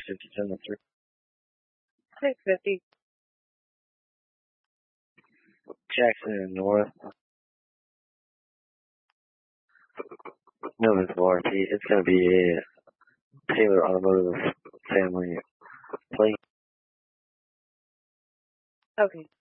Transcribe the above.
5703. 650. Jackson and North. No, Ms. RP. It's going to be a Taylor Automotive family plate. Okay.